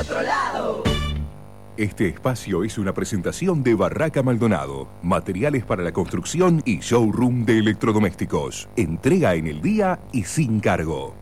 Otro lado. Este espacio es una presentación de Barraca Maldonado, materiales para la construcción y showroom de electrodomésticos. Entrega en el día y sin cargo.